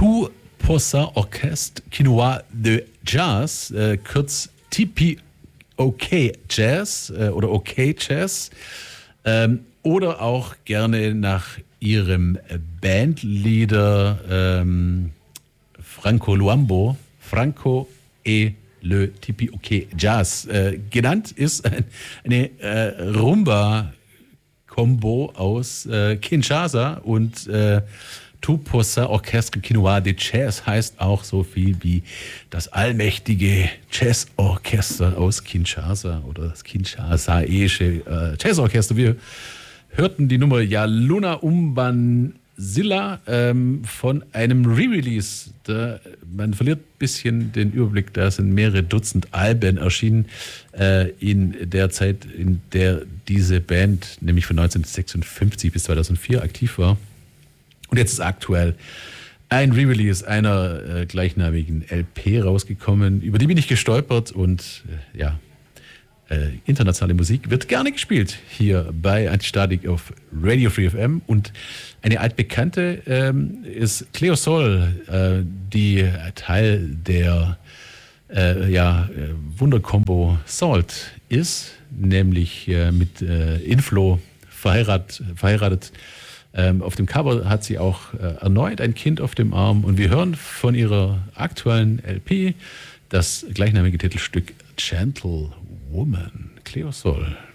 Tout Possa Orchestre Quinoa de Jazz, kurz TPOK Jazz oder OK Jazz, oder auch gerne nach ihrem Bandleader Franco Luambo, Franco e le TPOK Jazz. Genannt ist eine Rumba-Kombo aus Kinshasa und Tout Possa Orchestre Quinoa de Jazz heißt auch so viel wie das allmächtige Jazzorchester aus Kinshasa oder das Kinshasaesche Jazzorchester. Wir hörten die Nummer Ja Luna Umbansilla von einem Re-Release. Man verliert ein bisschen den Überblick, da sind mehrere Dutzend Alben erschienen in der Zeit, in der diese Band nämlich von 1956 bis 2004 aktiv war. Und jetzt ist aktuell ein Re-Release einer gleichnamigen LP rausgekommen, über die bin ich gestolpert und internationale Musik wird gerne gespielt hier bei Antistatik auf Radio Free FM. Und eine altbekannte ist Cleo Sol, die Teil der Wunderkombo Salt ist, nämlich mit Inflo verheiratet. Auf dem Cover hat sie auch erneut ein Kind auf dem Arm und wir hören von ihrer aktuellen LP das gleichnamige Titelstück Gentle Woman, Cleo Sol.